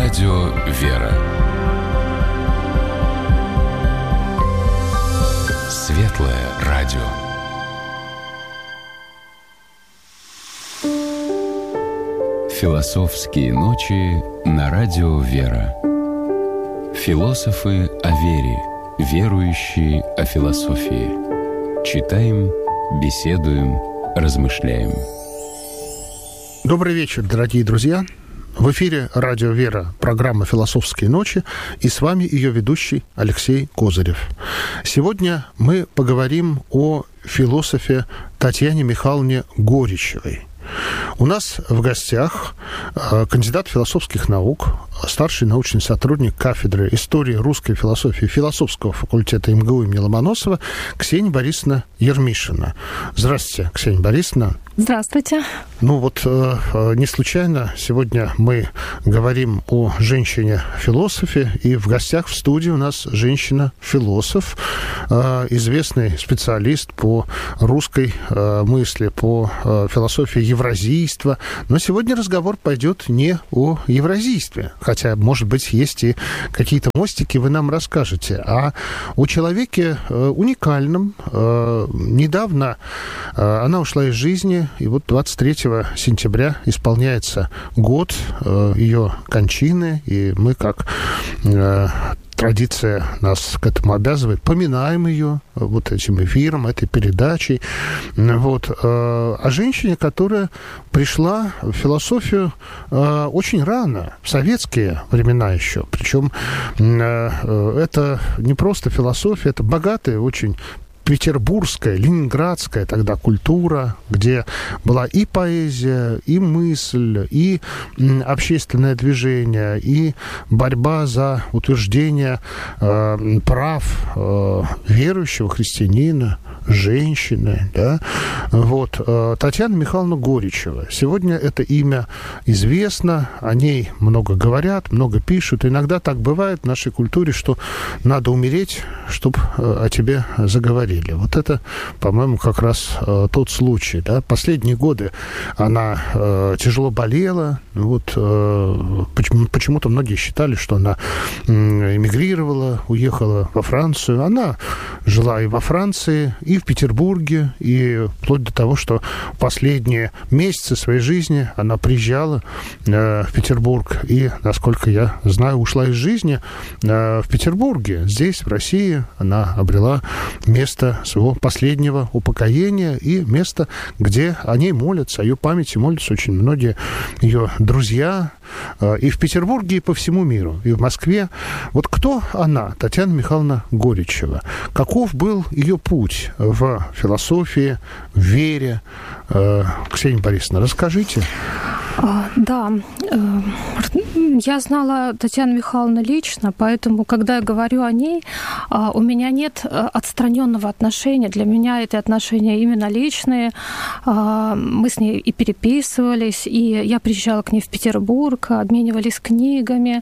Радио «Вера». Светлое радио. Философские ночи на радио «Вера». Философы о вере, верующие о философии. Читаем, беседуем, размышляем. Добрый вечер, дорогие друзья. В эфире радио «Вера», программа «Философские ночи», и с вами ее ведущий Алексей Козырев. Сегодня мы поговорим о философе Татьяне Михайловне Горичевой. У нас в гостях кандидат философских наук, старший научный сотрудник кафедры истории русской философии философского факультета МГУ имени Ломоносова Ксения Борисовна Ермишина. Здравствуйте, Ксения Борисовна. Здравствуйте. Не случайно сегодня мы говорим о женщине-философе, и в гостях в студии у нас женщина-философ, известный специалист по русской мысли, по философии евразийства. Но сегодня разговор пойдет не о евразийстве, хотя, может быть, есть и какие-то мостики, вы нам расскажете, а о человеке уникальном. Недавно она ушла из жизни, и вот 23 сентября исполняется год ее кончины, и мы, как традиция нас к этому обязывает, поминаем ее вот этим эфиром, этой передачей. О женщине, которая пришла в философию очень рано, в советские времена еще. Причем это не просто философия, это богатая очень петербургская, ленинградская тогда культура, где была и поэзия, и мысль, и общественное движение, и борьба за утверждение прав верующего христианина, женщины, да. Татьяна Михайловна Горичева. Сегодня это имя известно, о ней много говорят, много пишут. Иногда так бывает в нашей культуре, что надо умереть, чтобы о тебе заговорили. Вот это, по-моему, как раз тот случай, да. Последние годы она тяжело болела. Почему-то многие считали, что она эмигрировала, уехала во Францию. Она жила и во Франции, и в Петербурге, и вплоть до того, что последние месяцы своей жизни она приезжала в Петербург и, насколько я знаю, ушла из жизни в Петербурге. Здесь, в России, она обрела место своего последнего упокоения и место, где о ней молятся, о ее памяти молятся очень многие ее друзья и в Петербурге, и по всему миру, и в Москве. Вот кто она, Татьяна Михайловна Горичева? Каков был ее путь в философии, в вере? Ксения Борисовна, расскажите. Да, я знала Татьяну Михайловну лично, поэтому, когда я говорю о ней, у меня нет отстраненного отношения. Для меня это отношения именно личные. Мы с ней и переписывались, и я приезжала к ней в Петербург, обменивались книгами.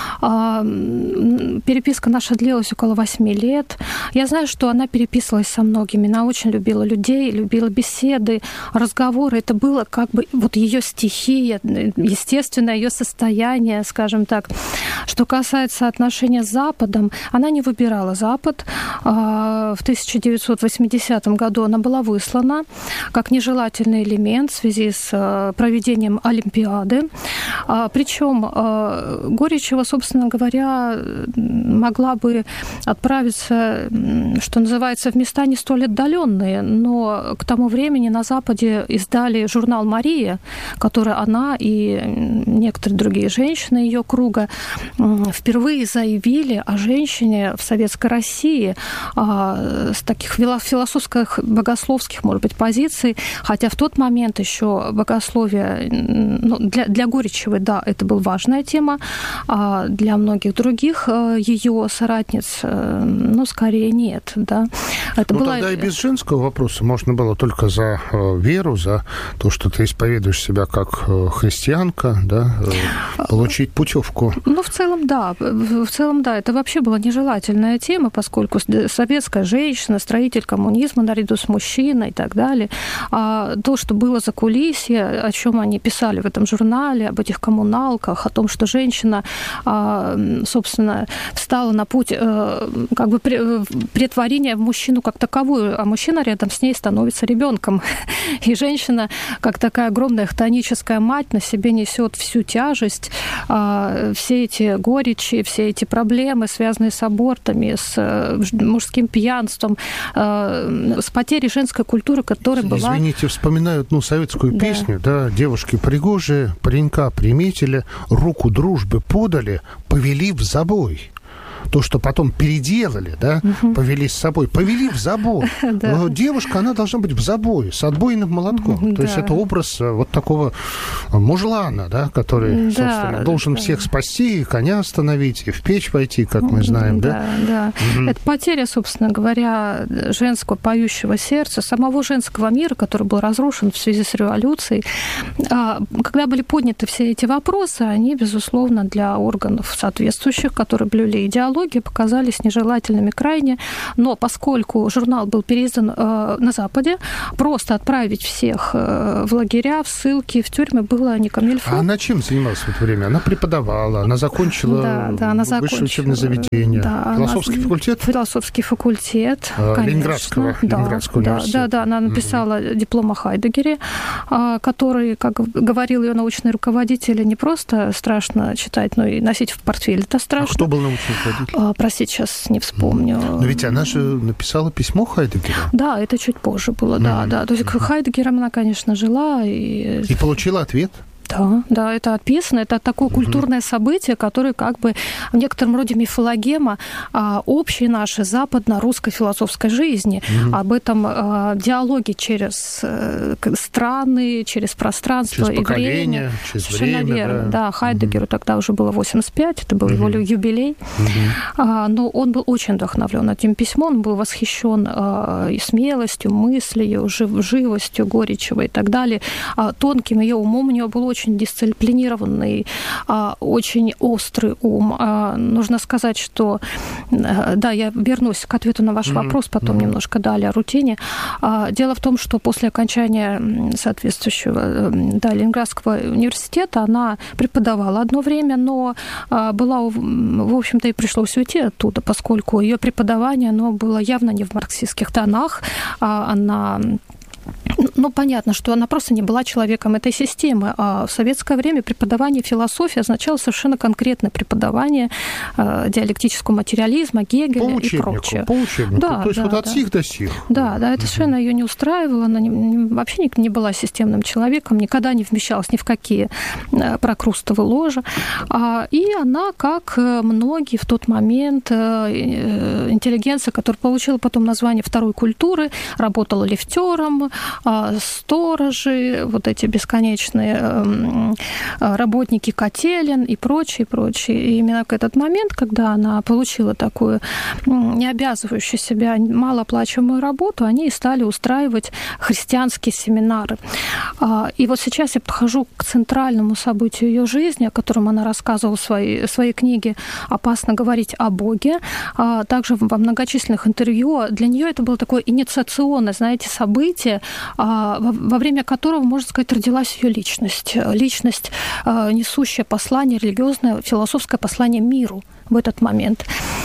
Переписка наша длилась около 8 лет. Я знаю, что она переписывалась со многими. Она очень любила людей, любила беседы, разговоры. Это было как бы вот ее стихия, естественное ее состояние, скажем так. Что касается отношения с Западом, она не выбирала Запад. В 1980 году она была выслана как нежелательный элемент в связи с проведением Олимпиады. Причем Горичева, собственно говоря, могла бы отправиться, что называется, в места не столь отдаленные, но к тому времени на Западе издали журнал «Мария», который она и некоторые другие женщины ее круга впервые заявили о женщине в Советской России с таких философских, богословских, может быть, позиций, хотя в тот момент еще богословие, для Горичевой, да, это была важная тема, а для многих других ее соратниц, скорее нет, да. Это была... Тогда и без женского вопроса можно было только за веру, за то, что ты исповедуешь себя как христианка, да, да, получить путевку. Ну, в целом, да. Это вообще была нежелательная тема, поскольку советская женщина, строитель коммунизма наряду с мужчиной и так далее. А то, что было за кулисье, о чем они писали в этом журнале, об этих коммуналках, о том, что женщина, собственно, встала на путь как бы претворения в мужчину как таковую, а мужчина рядом с ней становится ребенком. И женщина, как такая огромная хтоническая мать, на себе несет всю тяжесть, все эти горечи, все эти проблемы, связанные с абортами, с мужским пьянством, с потерей женской культуры, которая была... Извините, вспоминают советскую песню, да, девушки пригожие, паренька приметили, руку дружбы подали, повели в забой. То, что потом переделали, да, повели с собой, повели в забой. Но девушка, она должна быть в забое, с отбойным молотком. То есть это образ вот такого мужлана, да, который, собственно, должен всех спасти, и коня остановить, и в печь войти, как мы знаем, да? Да. Это потеря, собственно говоря, женского поющего сердца, самого женского мира, который был разрушен в связи с революцией. Когда были подняты все эти вопросы, они, безусловно, для органов соответствующих, которые блюли идеологию, показались нежелательными крайне, но поскольку журнал был переиздан на Западе, просто отправить всех в лагеря, в ссылки, в тюрьмы было не камильфо. А она чем занималась в это время? Она преподавала, она закончила высшее учебное заведение. Да, философский факультет? Философский факультет, конечно. Ленинградского университета. Да, она написала диплом о Хайдегере, который, как говорил ее научный руководитель, не просто страшно читать, но и носить в портфеле. Это страшно. А кто был научный руководитель? Простите, сейчас не вспомню. Но ведь она же написала письмо Хайдегеру. Да, это чуть позже было, да. То есть Хайдегером она, конечно, жила. И получила ответ? Да, это описано. Это такое культурное событие, которое как бы в некотором роде мифологема общей нашей западно-русской философской жизни. Об этом диалоге через страны, через пространство через и время. Через совершенно время, верно. Да, Хайдегеру тогда уже было 85, это был его юбилей. Но он был очень вдохновлен этим письмом, он был восхищен и смелостью, мыслью, живостью, горечью и так далее. Тонким ее умом у него был очень дисциплинированный, очень острый ум. Нужно сказать, что... Да, я вернусь к ответу на ваш вопрос, потом немножко далее о рутине. Дело в том, что после окончания соответствующего Ленинградского университета она преподавала одно время, но была, в общем-то, и пришлось уйти оттуда, поскольку ее преподавание, оно было явно не в марксистских тонах. Она... понятно, что она просто не была человеком этой системы. А в советское время преподавание философии означало совершенно конкретное преподавание диалектического материализма, Гегеля и прочее. По учебнику. То есть от сих до сих. Да, это совершенно ее не устраивало. Она вообще не была системным человеком, никогда не вмещалась ни в какие прокрустовые ложи. И она, как многие в тот момент, интеллигенция, которая получила потом название второй культуры, работала лифтером, сторожи, вот эти бесконечные работники котелен и прочее. И именно к этот момент, когда она получила такую не обязывающую себя малооплачиваемую работу, они и стали устраивать христианские семинары. И вот сейчас я подхожу к центральному событию ее жизни, о котором она рассказывала в своей книге «Опасно говорить о Боге», также во многочисленных интервью. Для нее это было такое инициационное, событие, во время которого, можно сказать, родилась ее личность. Личность, несущая послание религиозное, философское послание миру в этот момент.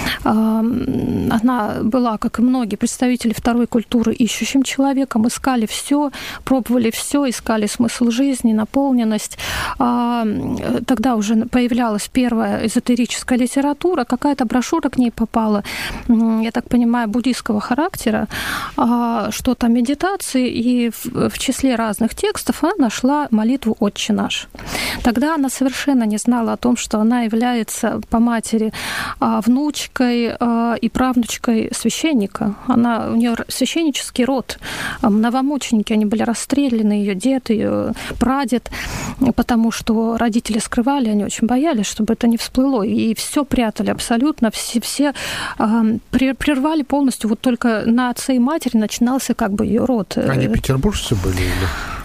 Она была, как и многие представители второй культуры, ищущим человеком, искали все, пробовали все, искали смысл жизни, наполненность. Тогда уже появлялась первая эзотерическая литература, какая-то брошюра к ней попала, я так понимаю, буддийского характера, что-то о медитации, и в числе разных текстов она нашла молитву «Отче наш». Тогда она совершенно не знала о том, что она является по матери внучкой и правнучкой священника. У нее священнический род. Новомученики, они были расстреляны, ее дед, ее прадед, потому что родители скрывали, они очень боялись, чтобы это не всплыло. И все прятали абсолютно, все прервали полностью. Вот только на отце и матери начинался как бы ее род. Они петербуржцы были или...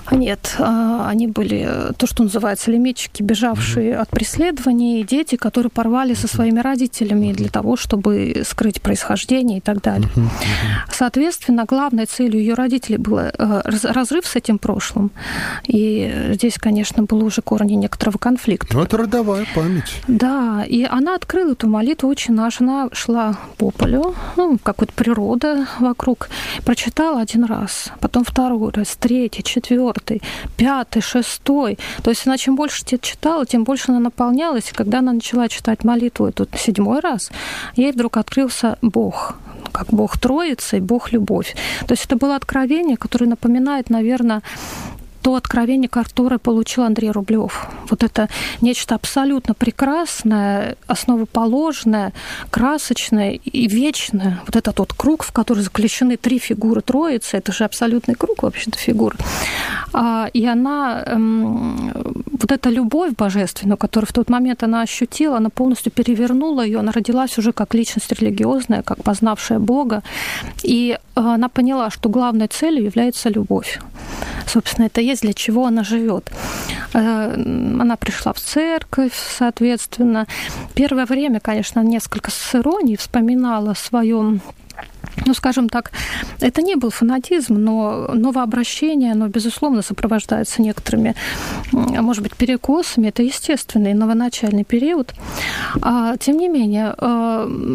Нет, они были то, что называется лимитчики, бежавшие от преследований, дети, которые порвали со своими родителями для того, чтобы скрыть происхождение и так далее. Соответственно, главной целью ее родителей был разрыв с этим прошлым. И здесь, конечно, было уже корни некоторого конфликта. Ну, это родовая память. Да, и она открыла эту молитву «Отче наш». Она шла по полю, какая-то природа вокруг, прочитала один раз, потом второй раз, третий, четвертый, пятый, шестой. То есть она чем больше читала, тем больше она наполнялась. И когда она начала читать молитву эту 7-й раз, ей вдруг открылся Бог, как Бог Троица и Бог Любовь. То есть это было откровение, которое напоминает, наверное, то откровение, которое получил Андрей Рублев. Вот это нечто абсолютно прекрасное, основоположное, красочное и вечное. Вот этот вот круг, в который заключены 3 фигуры Троицы, это же абсолютный круг, вообще-то, фигур. И она, вот эта любовь божественную, которую в тот момент она ощутила, она полностью перевернула ее, она родилась уже как личность религиозная, как познавшая Бога. И она поняла, что главной целью является любовь. Собственно, это есть для чего она живет. Она пришла в церковь, соответственно. Первое время, конечно, несколько с иронией вспоминала свое, скажем так, это не был фанатизм, но новообращение, оно, безусловно, сопровождается некоторыми, может быть, перекосами. Это естественный новоначальный период. Тем не менее,